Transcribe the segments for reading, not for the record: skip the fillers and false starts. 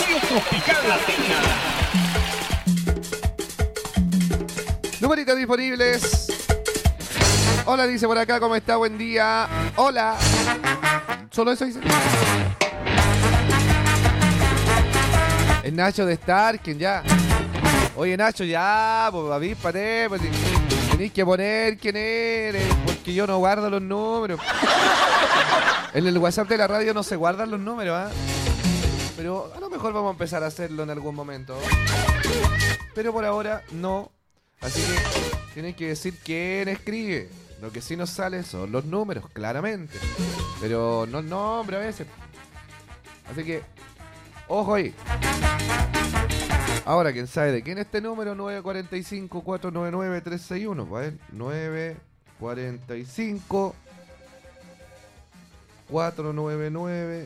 Radio Tropical Latina. Numeritos disponibles. Hola, dice por acá, ¿cómo está? Buen día. Hola. Solo eso dice. Es Nacho de Star, quien ya. Oye, Nacho, ya, pues avíspate, pues tenés que poner quién eres, porque yo no guardo los números. En el WhatsApp de la radio no se guardan los números, ¿ah? Pero a lo mejor vamos a empezar a hacerlo en algún momento. Pero por ahora no. Así que tienen que decir quién escribe. Lo que sí nos sale son los números, claramente. Pero no el nombre a veces. Así que, ojo ahí. Ahora, ¿quién sabe de quién es este número? 945-499-361. A ver, 945-499.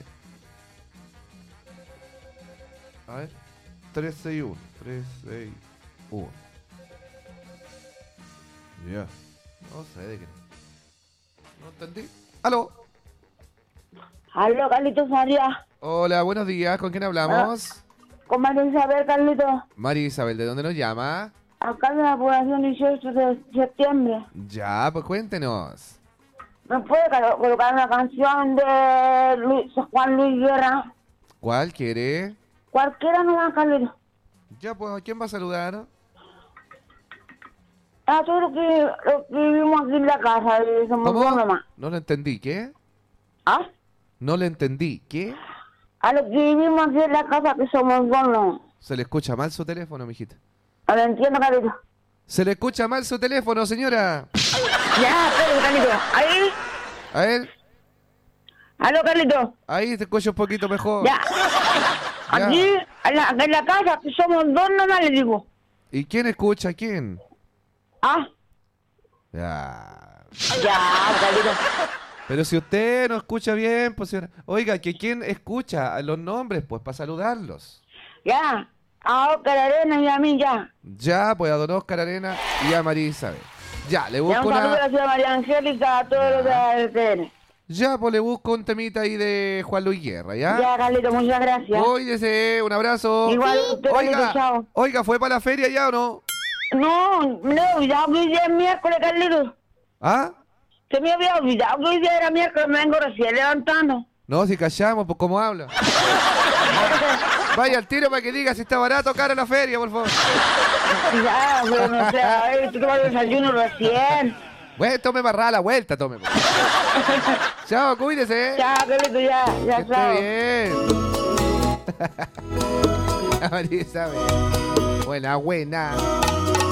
A ver, 361. 361. Ya. No sé de qué. No entendí. ¡Aló! Aló, Carlitos María. Hola, buenos días. ¿Con quién hablamos? Con María Isabel, Carlitos. María Isabel, ¿de dónde nos llama? Acá de la población 18 de septiembre. Ya, pues cuéntenos. ¿Me puede colocar una canción de Juan Luis Guerra? ¿Cuál quiere? Cualquiera nomás, Carlitos. Ya, pues, ¿a quién va a saludar? A todos los que vivimos aquí en la casa y somos dos nomás. No lo entendí. ¿Qué? ¿Ah? No le entendí. ¿Qué? A los que vivimos aquí en la casa que somos dos nomás. Se le escucha mal su teléfono, mijita. No lo entiendo, Carlitos. Se le escucha mal su teléfono, señora. Ya, espérate, Carlitos. Ahí. A ver, Aló, Carlitos. ahí te escucho un poquito mejor. Ya. Ya. Aquí, en la casa que somos dos nomás, le digo. ¿Y quién escucha a quién? ¿Ah? Ya. Ya, Carlitos. Pero si usted no escucha bien, pues señora. Oiga, que quién escucha a los nombres, pues para saludarlos. Ya. A Oscar Arena y a mí ya. Ya, pues a don Oscar Arena y a María Isabel. Ya, le Ya busco un saludo a la una. ciudad María Angélica, a todos los de ARTN. Ya, pues le busco un temita ahí de Juan Luis Guerra, ¿ya? Ya, Carlitos, muchas gracias. Cuídese, un abrazo. Igual usted, Carlitos, chao. Oiga, ¿fue para la feria ya o no? No, ya hoy día es miércoles, Carlitos. ¿Ah? Se me había olvidado que hoy día era miércoles, me vengo recién levantando. No, si callamos, pues ¿cómo habla? Vaya al tiro para que diga si está barato o cara la feria, por favor. Ya, pero no sé, a ver, tú tomas el desayuno recién. Bueno, tome barra la vuelta, tome. Pues. Chao, cuídese. Ya, Carlitos, ya, Que chao. esté bien. María Isabel. Buena.